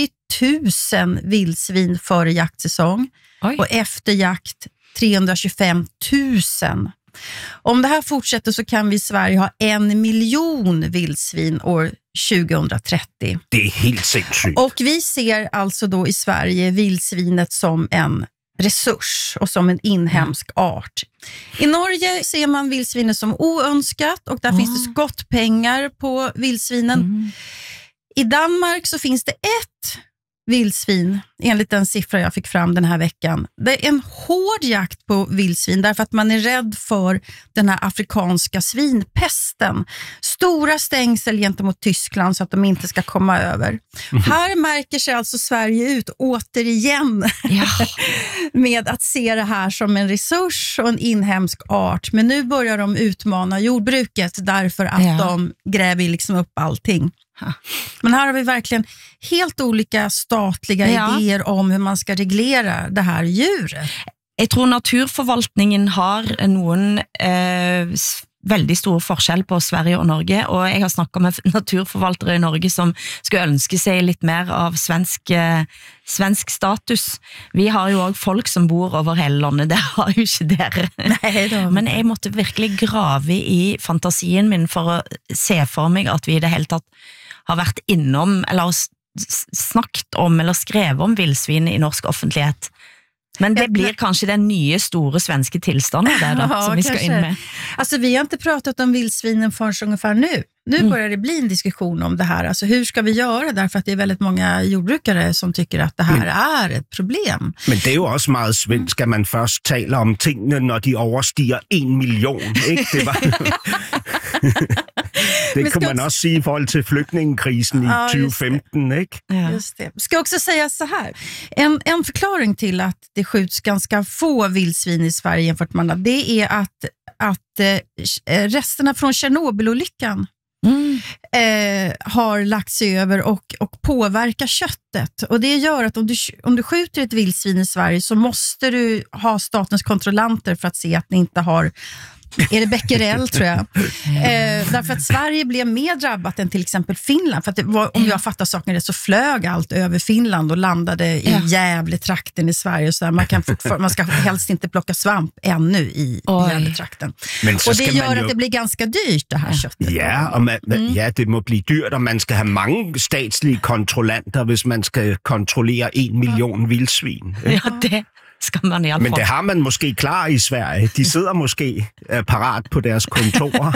000 vildsvin före jaktsäsong. Oj. Och efter jakt 325 000. Om det här fortsätter så kan vi i Sverige ha 1 miljon vildsvin år 2030. Det är helt sindssygt. Och vi ser alltså då i Sverige vildsvinet som en resurs och som en inhemsk art. I Norge ser man vildsvinet som oönskat, och där finns det skottpengar på vildsvinen. I Danmark så finns det ett vildsvin, enligt den siffra jag fick fram den här veckan. Det är en hård jakt på vildsvin därför att man är rädd för den här afrikanska svinpesten. Stora stängsel gentemot Tyskland så att de inte ska komma över. Här märker sig alltså Sverige ut återigen med att se det här som en resurs och en inhemsk art. Men nu börjar de utmana jordbruket därför att de gräver liksom upp allting. Men här har vi verkligen helt olika statliga idéer om hur man ska reglera det här djuret. Jeg tror naturforvaltningen har noen veldig stor forskjell på Sverige og Norge, og jeg har snakket med naturforvaltere i Norge som skulle ønske seg litt mer av svensk status. Vi har jo også folk som bor over hele landet, det har jo ikke dere. Nei, men jeg måtte virkelig grave i fantasien min for å se for meg at vi i det hele tatt har vært innom, eller snakket om, eller skrevet om vildsvin i norsk offentlighet. Men det blir kanske den nya stora svenska tillståndet där då, som vi ska in med. Alltså vi har inte pratat om vildsvinen förrän ungefär nu. Nu börjar det bli en diskussion om det här. Alltså hur ska vi göra? Därför att det är väldigt många jordbrukare som tycker att det här är ett problem. Men det är ju också meget svensk, att man först talar om tingene, när de överstiger 1 miljon. Ikke? Det var... Det kan man också säga i forhold till flyktingkrisen i 2015, ikke? Ja. Just det. Ska också säga så här. En förklaring till att det skjuts ganska få vildsvin i Sverige jämfört med andra, det är att resterna från Tjernobylolyckan har lagt sig över och påverkar köttet. Och det gör att om du skjuter ett vildsvin i Sverige så måste du ha statens kontrollanter för att se att ni inte har... Är det becquerel tror jag. Därför att Sverige blev mer drabbat än till exempel Finland. För att om jag fattar saken rätt så flög allt över Finland och landade i Gävletrakten i Sverige. Så man ska helst inte plocka svamp ännu i Gävletrakten. Och det gör att det blir ganska dyrt det här köttet. Ja, och det må bli dyrt, och man ska ha många statliga kontrollanter, hvis man ska kontrollera 1 miljon vildsvin. Ja, det skal man i alle fall. Men det har man måske klar i Sverige. De sidder måske parat på deres kontorer.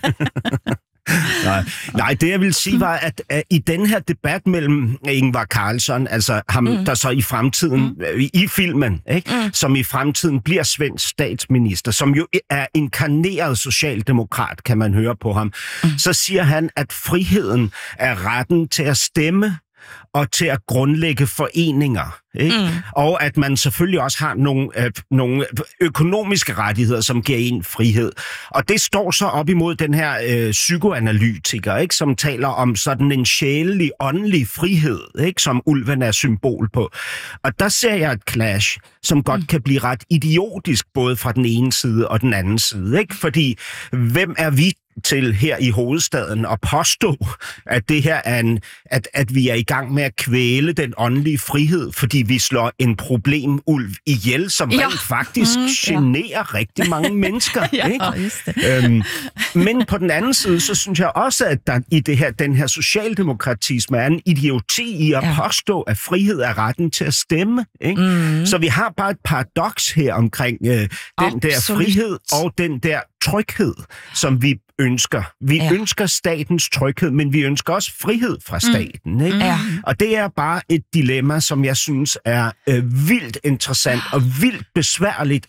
Nej, det jeg vil sige var, at i den her debat mellem Ingvar Carlsson, altså ham, der så i fremtiden, i filmen, ikke, som i fremtiden bliver svensk statsminister, som jo er inkarneret socialdemokrat, kan man høre på ham, så siger han, at friheden er retten til at stemme og til at grundlægge foreninger. Ikke? Og at man selvfølgelig også har nogle økonomiske rettigheder, som giver en frihed. Og det står så op imod den her psykoanalytiker, ikke? Som taler om sådan en sjælelig, åndelig frihed, ikke? Som ulven er symbol på. Og der ser jeg et clash, som godt kan blive ret idiotisk, både fra den ene side og den anden side. Ikke? Fordi hvem er vi til her i hovedstaden at påstå, at det her er at vi er i gang med at kvæle den åndelige frihed, fordi vi slår en problemulv ihjel, som rent faktisk generer rigtig mange mennesker. Ikke? Men på den anden side, så synes jeg også, at der i den her socialdemokratisme er en idioti i at påstå, at frihed er retten til at stemme. Ikke? Så vi har bare et paradoks her omkring den der frihed og den der tryghed, som vi ønsker. Vi ønsker statens tryghed, men vi ønsker også frihed fra staten. Ikke? Og det er bare et dilemma, som jeg synes er vildt interessant og vildt besværligt at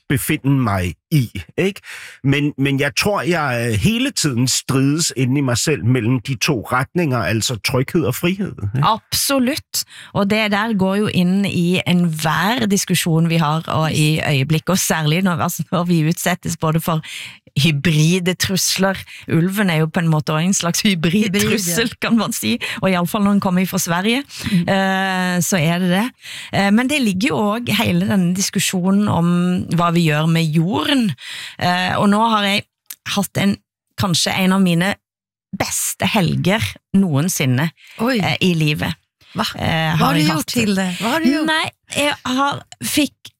befinde mig i, ikke? Men jeg tror, jeg hele tiden strides inde i mig selv mellem de to retninger, altså tryghed og frihed. Ikke? Absolutt, og det der går jo inn i enhver diskusjon vi har og i øyeblikk, og særlig når vi utsettes både for hybride trusler. Ulven jo på en måte en slags hybrid trussel, kan man si, og i alle fall når den kommer fra Sverige, så det. Men det ligger jo også hele denne diskusjonen om hva vi gjør med jorden, og nå har jeg hatt kanskje en av mine beste helger noensinne i livet. Hva har du gjort til det? Hva har du gjort? Nei, jeg fikk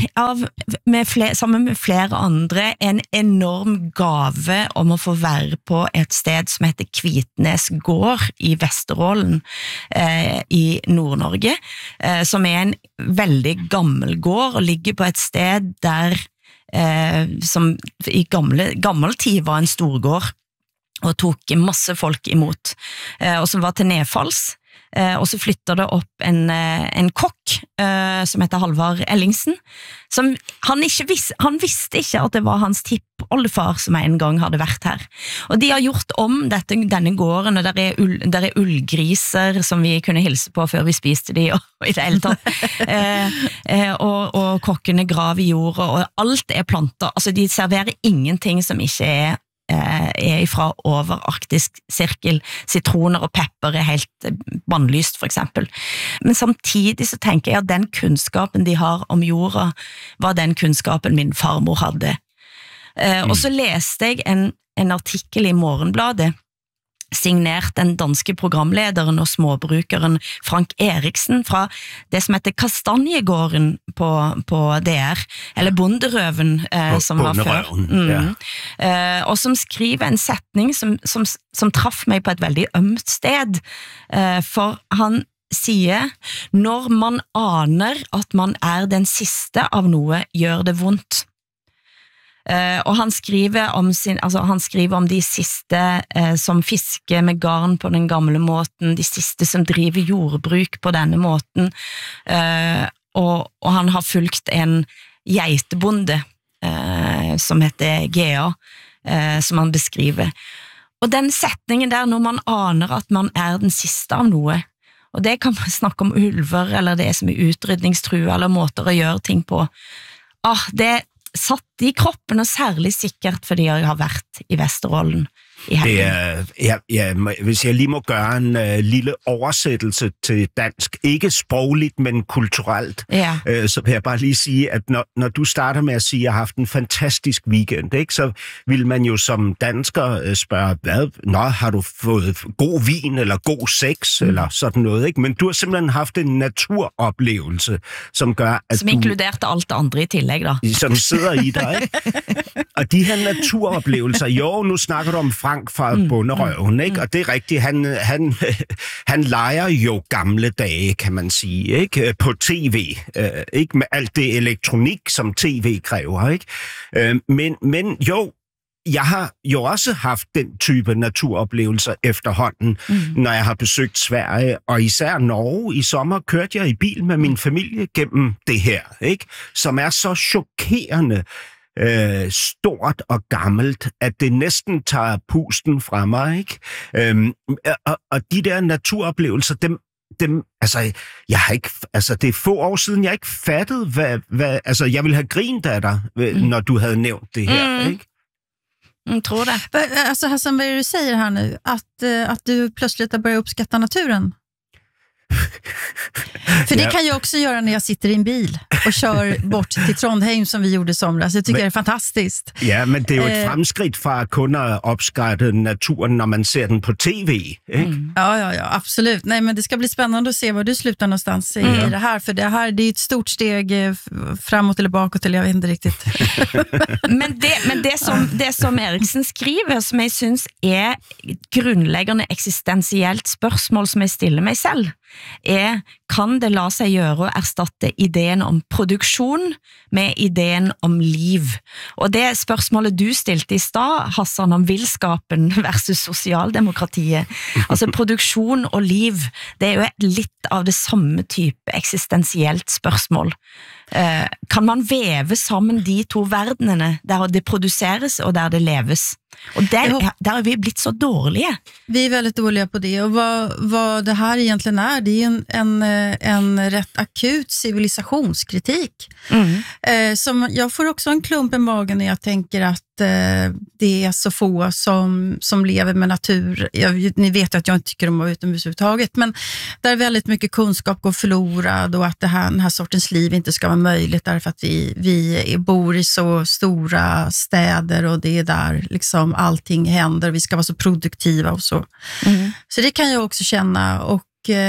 sammen med flere andre en enorm gave om å få være på et sted som heter Kvitnes gård i Vesterålen i Nord-Norge, som en veldig gammel gård og ligger på et sted der som i gammel tid var en storgård og tok masse folk imot, og som var til nedfalls. Og så flytter det opp en kokk som heter Halvard Ellingsen, som han visste ikke at det var hans tippoldefar som en gang hadde vært her. Og de har gjort om denne gården, og der ullgriser som vi kunne hilse på før vi spiste de, og i det hele tatt. Og kokkene graver i jorda, og alt planter. Altså de serverer ingenting som ikke fra over arktisk sirkel. Sitroner og pepper helt bannlyst, for eksempel. Men samtidig så tenker jeg at den kunnskapen de har om jorda, var den kunnskapen min farmor hadde. Og så leste jeg en artikkel i Morgenbladet, signert den danske programlederen og småbrukeren Frank Eriksen fra det som heter Kastanjegården på DR, eller Bonderøven som var før. Og som skriver en setning som traff meg på et veldig ømt sted, for han sier, når man aner at man den siste av noe, gjør det vondt. Og han skriver om de siste som fisker med garn på den gamle måten, de siste som driver jordbruk på denne måten, og han har fulgt en geitebonde som heter Gea, som han beskriver. Og den setningen der, når man aner at man den siste av noe, og det kan man snakke om ulver, eller det som utrydningstrue, eller måter å gjøre ting på, det satt i kroppen, og særlig sikkert fordi jeg har vært i Vesterålen i helgen. Hvis jeg lige må gøre en lille oversættelse til dansk, ikke sprogligt, men kulturelt, så vil jeg bare lige sige, at når du starter med at sige, at jeg har haft en fantastisk weekend, ikke, så vil man jo som dansker spørge, har du fået god vin, eller god sex, eller sådan noget, ikke? Men du har simpelthen haft en naturoplevelse, som gør, at som inkluderte alt det andre i tillegg, da. Som sidder i dig, ikke? Og de her naturoplevelser, jo, nu snakker du om Frank fra Bonderøven, ikke? Og det rigtigt, han leger jo gamle dage, kan man sige, ikke? På tv, ikke? Med alt det elektronik, som tv kræver, ikke? Men jo, jeg har jo også haft den type naturoplevelser efterhånden, når jeg har besøgt Sverige, og især Norge. I sommer kørte jeg i bil med min familie gennem det her, ikke? Som så chokerende stort og gammelt, at det næsten tager pusten fra mig, ikke? Og de der naturoplevelser, dem, altså, jeg har ikke, altså, det få år siden, jeg ikke fattede, hvad altså, jeg ville have grint af dig, når du havde nævnt det her, ikke? Jag tror det. Alltså Hassan, vad du säger här nu? Att du plötsligt har börjat uppskatta naturen? För det kan jag också göra när jag sitter i en bil och kör bort till Trondheim som vi gjorde i somras. Jag tycker det är fantastiskt. Ja, men det är ju ett framskridt för att kunna uppskatta naturen när man ser den på tv, ikke? Ja, absolut. Nej, men det ska bli spännande att se var du slutar någonstans i det här. För det är ett stort steg framåt eller bakåt, eller jag vet inte riktigt. men det som Eriksen skriver, som jeg synes grundläggande existentiellt spørsmål som jeg stiller mig selv, kan det la seg gjøre å erstatte ideen om produksjon med ideen om liv. Og det spørsmålet du stilte i stad, Hassan, om villskapen versus sosialdemokratiet, altså produksjon og liv, det er jo litt av det samme type eksistensielt spørsmål. Kan man veve sammen de to verdenene, der det produseres og der det leves? Och där har vi blivit så dåliga. Vi är väldigt dåliga på det, och vad det här egentligen är, det är en rätt akut civilisationskritik. Som jag får också en klump i magen när jag tänker att det är så få som lever med natur. Ni vet att jag inte tycker om att vara utomhus överhuvudtaget, men där väldigt mycket kunskap går förlorad, och att den här sortens liv inte ska vara möjligt därför att vi bor i så stora städer, och det är där liksom allting händer, vi ska vara så produktiva och så. Så det kan jag också känna, och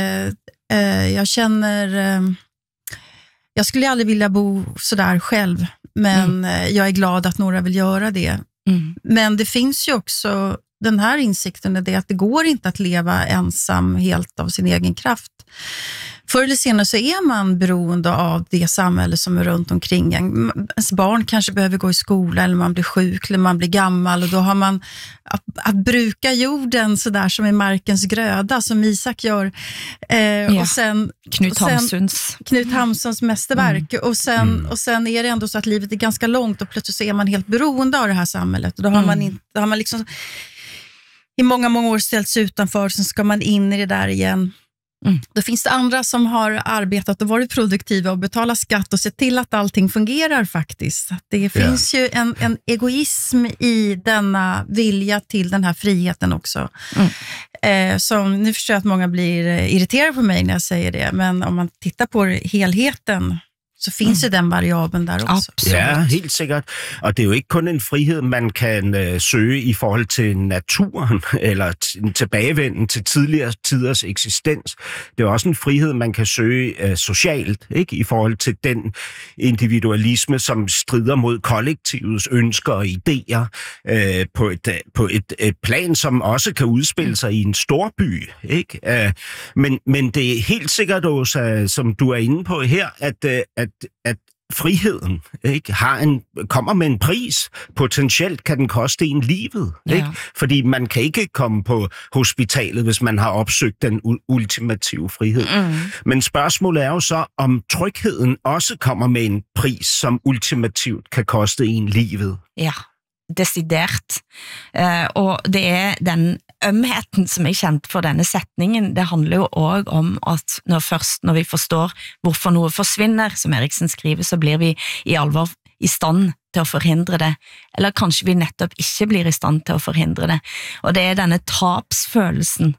jag känner jag skulle aldrig vilja bo så där själv, men jag är glad att några vill göra det. Men det finns ju också den här insikten är det att det går inte att leva ensam helt av sin egen kraft. Förr eller senare så är man beroende av det samhälle som är runt omkring en. Ens barn kanske behöver gå i skola, eller man blir sjuk, eller man blir gammal, och då har man att bruka jorden så där som i markens gröda, som Isak gör. Och sen Knut Hamsuns mästerverk. Och sen är det ändå så att livet är ganska långt, och plötsligt så är man helt beroende av det här samhället. Och då har man liksom i många år ställts utanför, så ska man in i det där igen. Då finns det andra som har arbetat och varit produktiva och betalat skatt och sett till att allting fungerar faktiskt. Det finns ju en egoism i denna vilja till den här friheten också. Som, nu förstår jag att många blir irriterade på mig när jag säger det, men om man tittar på helheten så finns ju den variablen där också. Absolut. Ja, helt sikkert. Og det er jo ikke kun en frihed, man kan søge i forhold til naturen, eller en tilbagevenden til tidligere tiders eksistens. Det er også en frihed, man kan søge socialt, ikke? I forhold til den individualisme, som strider mod kollektivets ønsker og idéer på et plan, som også kan udspille sig i en storby, ikke? Men det er helt sikkert også, som du er inde på her, at friheden ikke kommer med en pris. Potentielt kan den koste en livet, ikke? Fordi man kan ikke komme på hospitalet, hvis man har opsøgt den ultimative frihed. Men spørgsmålet er jo så, om trygheden også kommer med en pris, som ultimativt kan koste en livet. Ja, desidert. Og det er den ømheten som er kjent for denne setningen. Det handler jo også om at når vi forstår hvorfor noe forsvinner, som Eriksen skriver, så blir vi i alvor i stand til å forhindre det, eller kanskje vi nettopp ikke blir i stand til å forhindre det. Og det er denne tapsfølelsen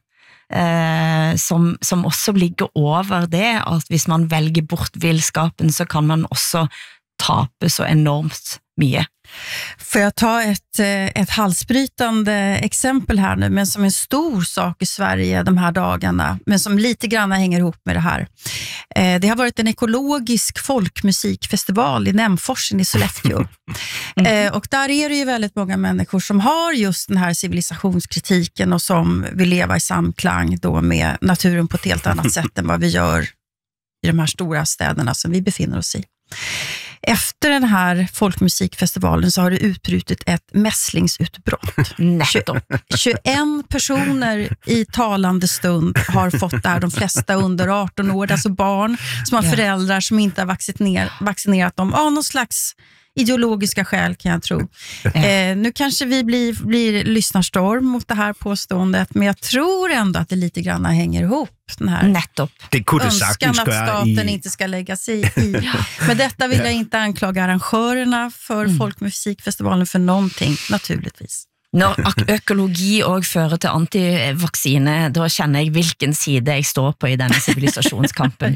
som også ligger over det, at hvis man velger bort villskapen, så kan man også tape så enormt mye. Får jag ta ett halsbrytande exempel här nu, men som en stor sak i Sverige de här dagarna, men som lite grann hänger ihop med det här. Det har varit en ekologisk folkmusikfestival i Nämforsen i Sollefteå. Och där är det ju väldigt många människor som har just den här civilisationskritiken och som vill leva i samklang då med naturen på ett helt annat sätt än vad vi gör i de här stora städerna som vi befinner oss i. Efter den här folkmusikfestivalen så har det utbrutit ett mässlingsutbrott. 21 personer i talande stund har fått där, de flesta under 18 år, alltså barn som har föräldrar som inte har vaccinerat dem av någon slags ideologiska skäl, kan jag tro. Nu kanske vi blir lyssnarstorm mot det här påståendet, men jag tror ändå att det lite grann hänger ihop. Den här önskan att staten inte ska lägga sig i. Men detta vill jag inte anklaga arrangörerna för folkmusikfestivalen för någonting, naturligtvis. Når økologi også fører til antivaksine, da kjenner jeg hvilken side jeg står på i denne civilisationskampen.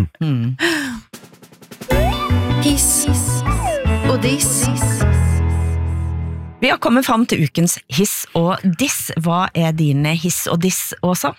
Hiss og diss. Vi har kommet frem til ukens hiss og diss. Hva er dine hiss og diss, Åsa?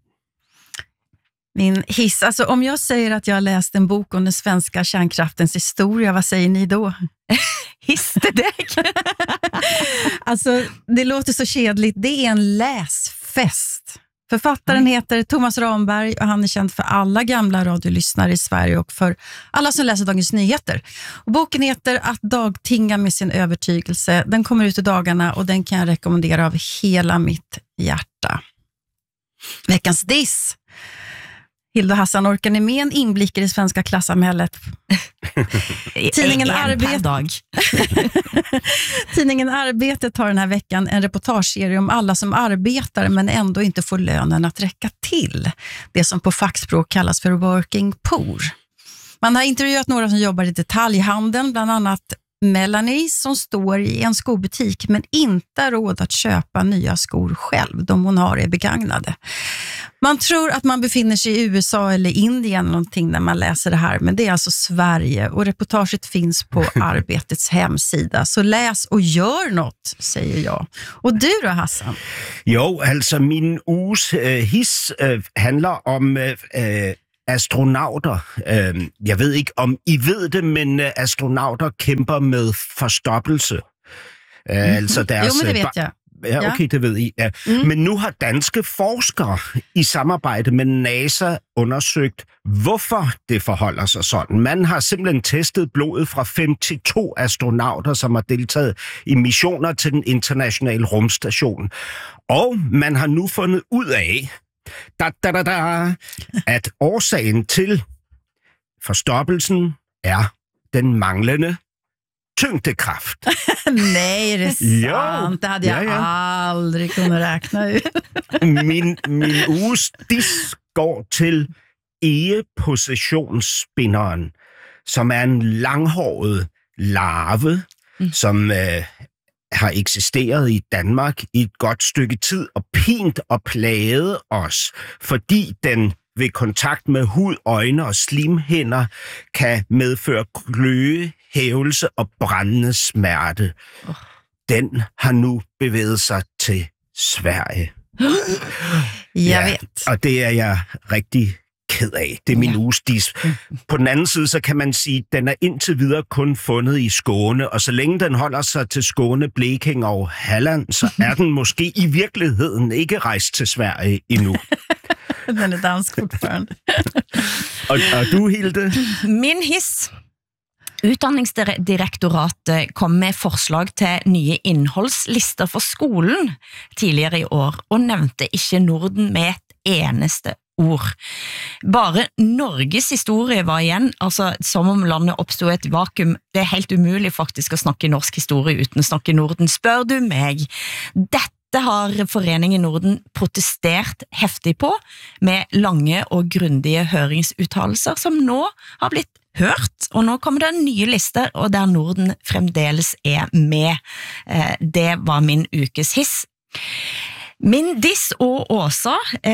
Min hiss, alltså om jag säger att jag har läst en bok om den svenska kärnkraftens historia, vad säger ni då? Hisste dig? Alltså det låter så kedligt, det är en läsfest. Författaren heter Thomas Ramberg och han är känd för alla gamla radiolyssnare i Sverige och för alla som läser Dagens Nyheter. Och boken heter Att dagtinga med sin övertygelse. Den kommer ut i dagarna och den kan jag rekommendera av hela mitt hjärta. Veckans diss. Hilda och Hassan, orkar ni med en inblick i det svenska klassamhället? Tidningen Tidningen Arbetet har den här veckan en reportageserie om alla som arbetar men ändå inte får lönen att räcka till. Det som på fackspråk kallas för working poor. Man har intervjuat några som jobbar i detaljhandeln, bland annat Melanie som står i en skobutik men inte har råd att köpa nya skor själv. De hon har är begagnade. Man tror att man befinner sig i USA eller Indien eller någonting när man läser det här, men det är alltså Sverige och reportaget finns på Arbetets hemsida. Så läs och gör något, säger jag. Och du då, Hassan? Jo, altså min uges hiss handler om astronauter. Jeg ved ikke, om I ved det, men astronauter kæmper med forstoppelse. Altså deres, jo, men det vet jeg. Ja, okay, det ved I. Ja. Men nu har danske forskere i samarbejde med NASA undersøgt, hvorfor det forholder sig sådan. Man har simpelthen testet blodet fra 52 astronauter, som har deltaget i missioner til den internationale rumstation. Og man har nu fundet ud af, at årsagen til forstoppelsen er den manglende tyngdekraft. Nej, det är sant. Det hade jag aldrig kunnat räkna ut. min uges diss går til egepositionsspinderen, som er en langhåret larve, som har eksisteret i Danmark i et godt stykke tid og pint og plaget os, fordi den ved kontakt med hud, øjne og slimhinder kan medføre kløe, hævelse og brændende smerte. Den har nu bevæget sig til Sverige. Jeg vet. Og det er jeg rigtig ked af. Det er min uges diss. På den anden side, så kan man sige, at den er indtil videre kun fundet i Skåne, og så længe den holder sig til Skåne, Blekinge og Halland, så er den måske i virkeligheden ikke rejst til Sverige endnu. Den er dansk fortfarande. Og du, Hilde? Min hiss. Utdanningsdirektoratet kom med forslag til nye innholdslister for skolen tidligere i år, og nevnte ikke Norden med et eneste ord. Bare Norges historie var igjen, altså som om landet oppstod et vakuum. Det er helt umulig faktisk å snakke norsk historie uten å snakke Norden, spør du meg. Dette har Foreningen Norden protestert heftig på, med lange og grundige høringsuttalelser som nå har blitt hørt, og nå kommer det nye lister, og der Norden fremdeles er med. Det var min ukes hiss. Min diss og Åsa,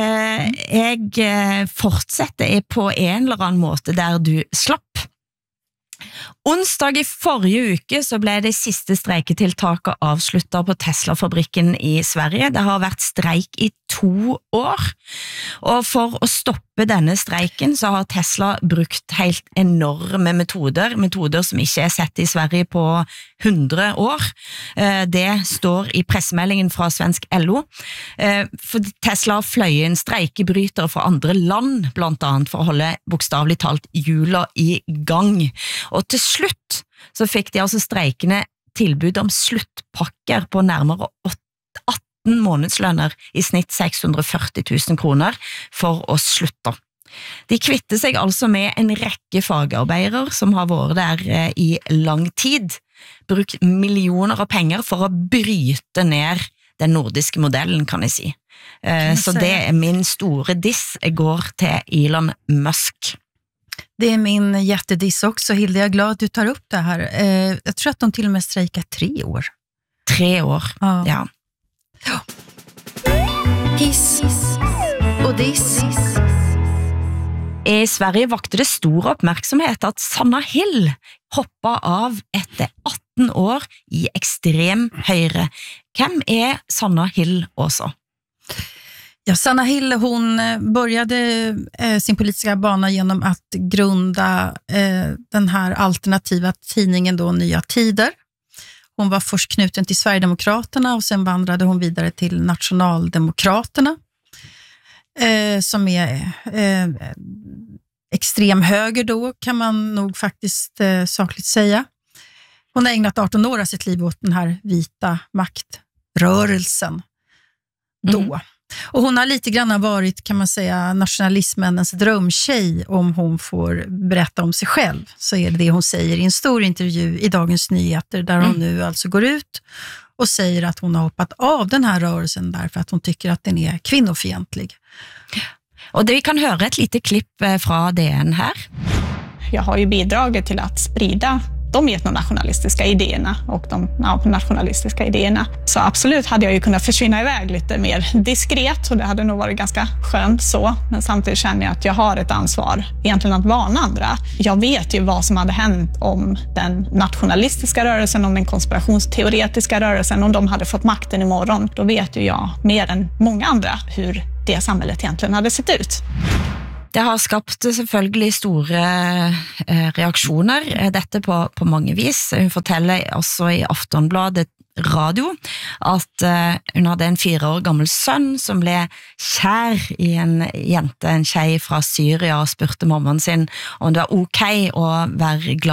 jeg fortsetter på en eller annen måte der du slapp. Onsdag i forrige uke så ble det siste streiketiltaket avsluttet på Tesla-fabrikken i Sverige. Det har vært streik i 2 år, og for å stoppe denne streiken så har Tesla brukt helt enorme metoder som ikke er sett i Sverige på 100 år. Det står i pressemeldingen fra svensk LO, for Tesla har fløyet inn streikebrytere fra andre land, blant annet for å holde bokstavelig talt hjula i gang. Og til slutt så fikk de altså streikende tilbud om sluttpakker på nærmere 18 månedslønner, i snitt 640 000 kroner, for å slutte. De kvitter seg altså med en rekke fagarbeidere som har vært der i lang tid, brukt millioner av penger for å bryte ned den nordiske modellen, kan jeg si. Så det er min store diss. Jeg går til Elon Musk. Det är min jättediss också, Hilde. Jag är glad att du tar upp det här. Jag tror att de till och med strejkar 3 år. 3 år, ja. Hiss och diss. I Sverige vakte det stor oppmerksomhet at Sanna Hill hoppet av etter 18 år i ekstrem høyre. Hvem er Sanna Hill også? Ja, Sanna Hill, hon började sin politiska bana genom att grunda den här alternativa tidningen då, Nya Tider. Hon var först knuten till Sverigedemokraterna och sen vandrade hon vidare till Nationaldemokraterna. som är extrem höger då, kan man nog faktiskt sakligt säga. Hon har ägnat 18 år av sitt liv åt den här vita maktrörelsen då. Och hon har lite grann varit, kan man säga, nationalismens drömtjej. Om hon får berätta om sig själv så är det hon säger i en stor intervju i Dagens Nyheter, där hon nu alltså går ut och säger att hon har hoppat av den här rörelsen därför att hon tycker att den är kvinnofientlig. Och vi kan höra ett litet klipp från DN här. Jag har ju bidragit till att sprida de etnonationalistiska idéerna och de nationalistiska idéerna. Så absolut hade jag ju kunnat försvinna iväg lite mer diskret, och det hade nog varit ganska skönt så. Men samtidigt känner jag att jag har ett ansvar egentligen att varna andra. Jag vet ju vad som hade hänt om den nationalistiska rörelsen, om den konspirationsteoretiska rörelsen, om de hade fått makten imorgon. Då vet ju jag mer än många andra hur det samhället egentligen hade sett ut. Det har skapt selvfølgelig store reaksjoner, dette på mange vis. Hun forteller også i Aftonbladet Radio at hun hadde en 4 år gammel sønn som ble kær i en jente, en tjej fra Syria, og spurte mammaen sin om det var ok å være glad